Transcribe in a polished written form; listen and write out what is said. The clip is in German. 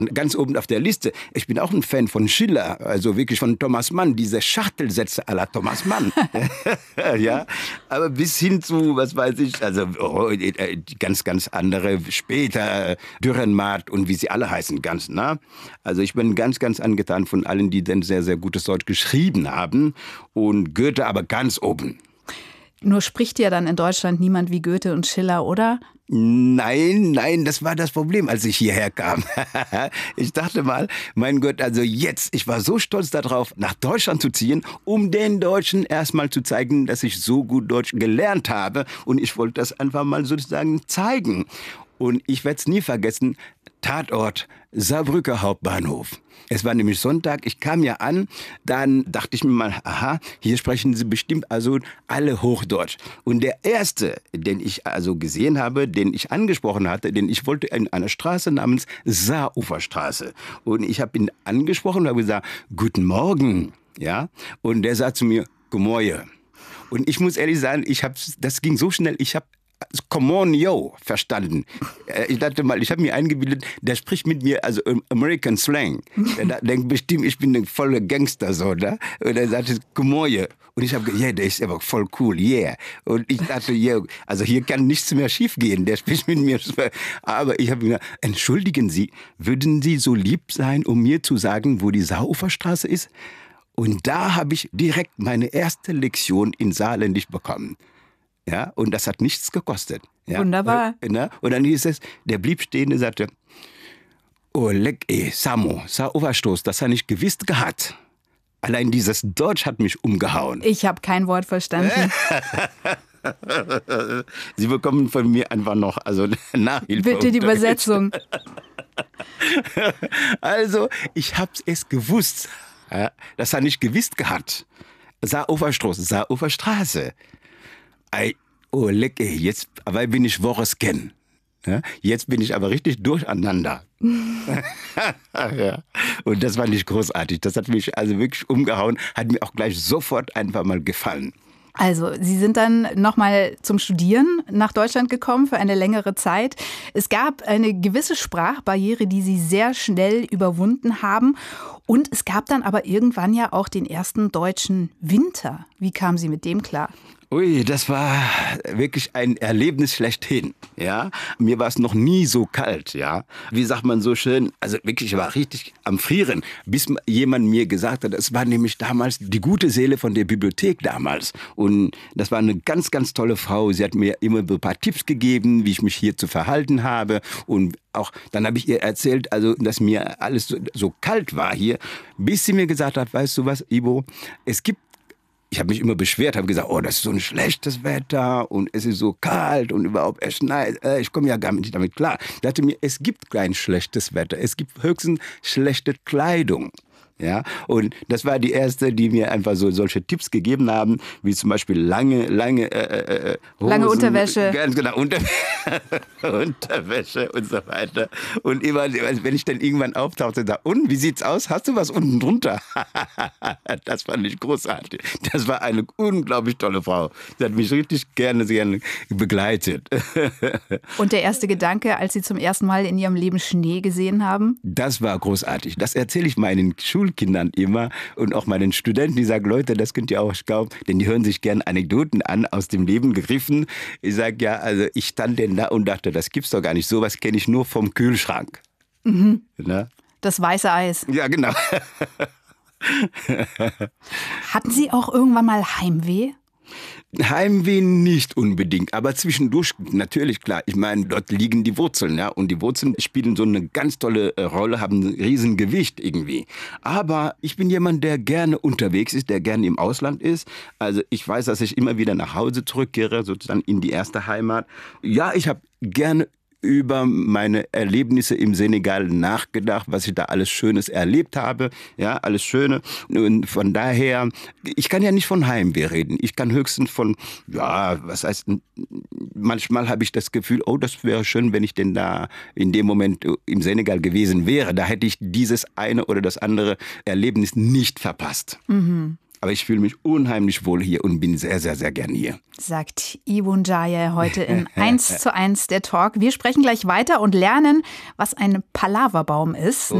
Ganz oben auf der Liste. Ich bin auch ein Fan von Schiller, also wirklich von Thomas Mann, diese Schachtelsätze à la Thomas Mann. Ja, aber bis hin zu, was weiß ich, also ganz, ganz andere, später Dürrenmatt und wie sie alle heißen, ganz nah. Also ich bin ganz, ganz angetan von allen, die denn sehr, sehr gutes Deutsch geschrieben haben und Goethe aber ganz oben. Nur spricht ja dann in Deutschland niemand wie Goethe und Schiller, oder? Nein, das war das Problem, als ich hierher kam. Ich dachte mal, mein Gott, also jetzt, ich war so stolz darauf, nach Deutschland zu ziehen, um den Deutschen erstmal zu zeigen, dass ich so gut Deutsch gelernt habe. Und ich wollte das einfach mal sozusagen zeigen. Und ich werde es nie vergessen, Tatort Saarbrücker Hauptbahnhof. Es war nämlich Sonntag, ich kam ja an, dann dachte ich mir mal, aha, hier sprechen sie bestimmt also alle Hochdeutsch. Und der erste, den ich also gesehen habe, den ich angesprochen hatte, den ich wollte in einer Straße namens Saaruferstraße. Und ich habe ihn angesprochen und habe gesagt, guten Morgen, ja. Und der sagt zu mir, Gemäue. Und ich muss ehrlich sagen, das ging so schnell, ich habe Come on, yo, verstanden. Ich dachte mal, ich habe mir eingebildet, der spricht mit mir, also American Slang. Der denkt bestimmt, ich bin ein voller Gangster, so, ne? Und er sagte, Gemäue. Und ich habe gesagt, yeah, der ist aber voll cool, yeah. Und ich dachte, yeah, also hier kann nichts mehr schief gehen, der spricht mit mir. Aber ich habe gesagt, entschuldigen Sie, würden Sie so lieb sein, um mir zu sagen, wo die Saaruferstraße ist? Und da habe ich direkt meine erste Lektion in Saarländisch bekommen. Ja, und das hat nichts gekostet. Ja. Wunderbar. Und dann hieß es, der blieb stehen und sagte, oh, leck, Samo, Saaruferstoß, das habe ich gewiss gehabt. Allein dieses Deutsch hat mich umgehauen. Ich habe kein Wort verstanden. Sie bekommen von mir einfach noch Nachhilfe. Bitte die Übersetzung. Also, ich habe es gewusst. Ja, das habe ich gewiss gehabt. Saaruferstoß, Saaruferstraße. Oh, leck, jetzt aber bin ich Woches kennen. Ja, jetzt bin ich aber richtig durcheinander. Ja. Und das fand ich großartig. Das hat mich also wirklich umgehauen, hat mir auch gleich sofort einfach mal gefallen. Also, Sie sind dann nochmal zum Studieren nach Deutschland gekommen für eine längere Zeit. Es gab eine gewisse Sprachbarriere, die Sie sehr schnell überwunden haben. Und es gab dann aber irgendwann ja auch den ersten deutschen Winter. Wie kamen Sie mit dem klar? Ui, das war wirklich ein Erlebnis schlechthin, ja. Mir war es noch nie so kalt, ja. Wie sagt man so schön, also wirklich, ich war richtig am Frieren, bis jemand mir gesagt hat, es war nämlich damals die gute Seele von der Bibliothek damals. Und das war eine ganz, ganz tolle Frau. Sie hat mir immer ein paar Tipps gegeben, wie ich mich hier zu verhalten habe. Und auch dann habe ich ihr erzählt, also dass mir alles so kalt war hier, bis sie mir gesagt hat, weißt du was, Ivo, ich habe mich immer beschwert, habe gesagt, oh, das ist so ein schlechtes Wetter und es ist so kalt und überhaupt es schneit. Ich komme ja gar nicht damit klar. Ich dachte mir, es gibt kein schlechtes Wetter, es gibt höchstens schlechte Kleidung. Ja, und das war die erste, die mir einfach so solche Tipps gegeben haben, wie zum Beispiel lange Hosen, lange Unterwäsche. Ganz genau, Unterwäsche und so weiter. Und immer, wenn ich dann irgendwann auftauchte, da, und wie sieht's aus? Hast du was unten drunter? Das fand ich großartig. Das war eine unglaublich tolle Frau. Sie hat mich richtig gerne begleitet. Und der erste Gedanke, als Sie zum ersten Mal in Ihrem Leben Schnee gesehen haben? Das war großartig. Das erzähle ich meinen Schulkindern immer und auch meinen Studenten, die sagen, Leute, das könnt ihr auch glauben, denn die hören sich gern Anekdoten an, aus dem Leben gegriffen. Ich sage, ja, also ich stand denn da und dachte, das gibt's doch gar nicht. Sowas kenne ich nur vom Kühlschrank. Mhm. Das weiße Eis. Ja, genau. Hatten Sie auch irgendwann mal Heimweh? Heimweh nicht unbedingt, aber zwischendurch natürlich, klar. Ich meine, dort liegen die Wurzeln, ja, und die Wurzeln spielen so eine ganz tolle Rolle, haben ein Riesengewicht irgendwie. Aber ich bin jemand, der gerne unterwegs ist, der gerne im Ausland ist. Also ich weiß, dass ich immer wieder nach Hause zurückkehre, sozusagen in die erste Heimat. Ja, ich habe gerne über meine Erlebnisse im Senegal nachgedacht, was ich da alles Schönes erlebt habe, ja, alles Schöne. Und von daher, ich kann ja nicht von Heimweh reden. Ich kann höchstens von, ja, was heißt, manchmal habe ich das Gefühl, oh, das wäre schön, wenn ich denn da in dem Moment im Senegal gewesen wäre. Da hätte ich dieses eine oder das andere Erlebnis nicht verpasst. Mhm. Aber ich fühle mich unheimlich wohl hier und bin sehr, sehr, sehr gern hier. Sagt Iwun Jaye heute in 1:1 der Talk. Wir sprechen gleich weiter und lernen, was ein Palaverbaum ist.